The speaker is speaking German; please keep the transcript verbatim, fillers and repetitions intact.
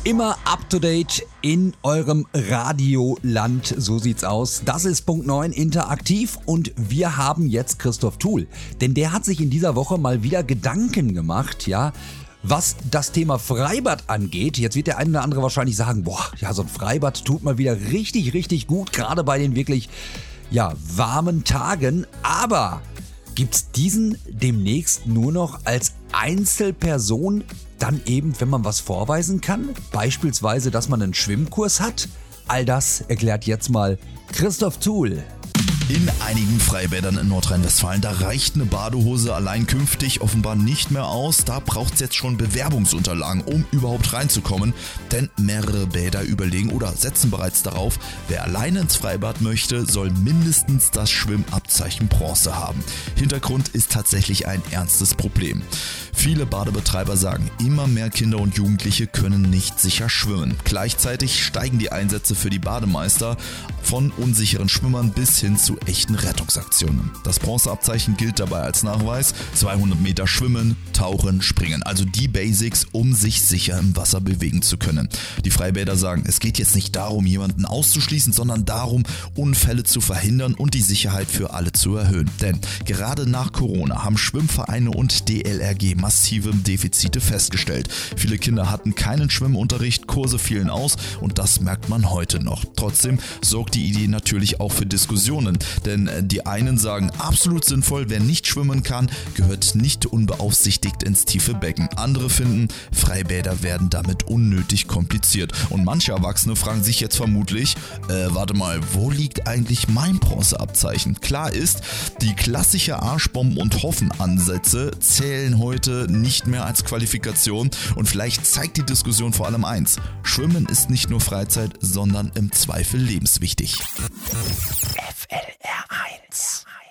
Immer up to date in eurem Radioland, so sieht's aus. Das ist Punkt neun interaktiv und wir haben jetzt Christoph Thuhl, denn der hat sich in dieser Woche mal wieder Gedanken gemacht, ja, was das Thema Freibad angeht. Jetzt wird der eine oder andere wahrscheinlich sagen, boah, ja, so ein Freibad tut mal wieder richtig, richtig gut, gerade bei den wirklich, ja, warmen Tagen, aber gibt's diesen demnächst nur noch als Einzelperson, dann eben, wenn man was vorweisen kann? Beispielsweise, dass man einen Schwimmkurs hat? All das erklärt jetzt mal Christoph Thuhl. In einigen Freibädern in Nordrhein-Westfalen, da reicht eine Badehose allein künftig offenbar nicht mehr aus. Da braucht es jetzt schon Bewerbungsunterlagen, um überhaupt reinzukommen. Denn mehrere Bäder überlegen oder setzen bereits darauf, wer alleine ins Freibad möchte, soll mindestens das Schwimmabzeichen Bronze haben. Hintergrund ist tatsächlich ein ernstes Problem. Viele Badebetreiber sagen, immer mehr Kinder und Jugendliche können nicht sicher schwimmen. Gleichzeitig steigen die Einsätze für die Bademeister von unsicheren Schwimmern bis hin zu echten Rettungsaktionen. Das Bronzeabzeichen gilt dabei als Nachweis: zweihundert Meter schwimmen, tauchen, springen. Also die Basics, um sich sicher im Wasser bewegen zu können. Die Freibäder sagen, es geht jetzt nicht darum, jemanden auszuschließen, sondern darum, Unfälle zu verhindern und die Sicherheit für alle zu erhöhen. Denn gerade nach Corona haben Schwimmvereine und D L R G massive Defizite festgestellt. Viele Kinder hatten keinen Schwimmunterricht, Kurse fielen aus und das merkt man heute noch. Trotzdem sorgt die Idee natürlich auch für Diskussionen, denn die einen sagen, absolut sinnvoll, wer nicht schwimmen kann, gehört nicht unbeaufsichtigt ins tiefe Becken. Andere finden, Freibäder werden damit unnötig kompliziert. Und manche Erwachsene fragen sich jetzt vermutlich, äh, warte mal, wo liegt eigentlich mein Bronzeabzeichen? Klar ist, die klassische Arschbomben- und Hoffen-Ansätze zählen heute nicht mehr als Qualifikation und vielleicht zeigt die Diskussion vor allem eins: Schwimmen ist nicht nur Freizeit, sondern im Zweifel lebenswichtig. F